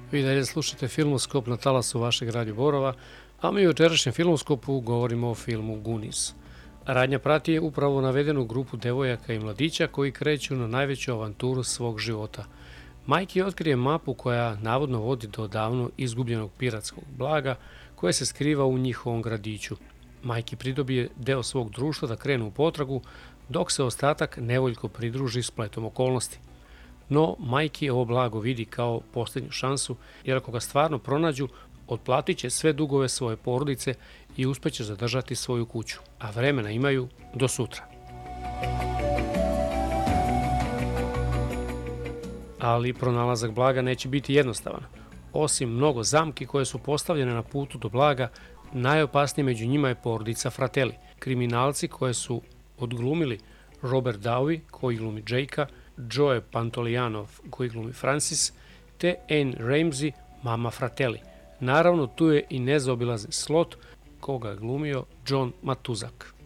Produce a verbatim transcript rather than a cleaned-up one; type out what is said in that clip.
Vi dalje slušate Filmoskop na talasu vašeg Radio Borova, a mi u večerašnjem Filmoskopu govorimo o filmu Goonies. Radnja prati je upravo navedenu grupu devojaka i mladića koji kreću na najveću avanturu svog života. Mikey otkrije mapu koja navodno vodi do davno izgubljenog piratskog blaga koje se skriva u njihovom gradiću. Mikey pridobije deo svog društva da krenu u potragu, dok se ostatak nevoljko pridruži spletom okolnosti. No, Mikey ovo blago vidi kao posljednju šansu, jer ako ga stvarno pronađu, otplatit će sve dugove svoje porodice i uspeće zadržati svoju kuću, a vremena imaju do sutra. Ali pronalazak blaga neće biti jednostavan. Osim mnogo zamki koje su postavljene na putu do blaga, najopasnije među njima je porodica Fratelli, kriminalci koje su odglumili Robert Downey, koji glumi Jakea, Joe Pantoliano, koji glumi Francis, te Anne Ramsey, mama Fratelli. Naravno, tu je i nezaobilazni Slot, koga je glumio John Matuzak.